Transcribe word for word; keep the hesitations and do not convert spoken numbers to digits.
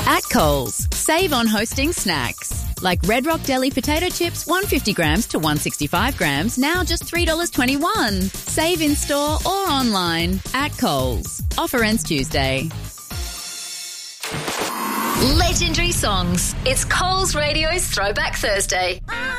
At Coles, save on hosting snacks. Like Red Rock Deli potato chips, one hundred fifty grams to one hundred sixty-five grams, now just three dollars twenty-one. Save in store or online. At Coles. Offer ends Tuesday. Legendary songs. It's Coles Radio's Throwback Thursday.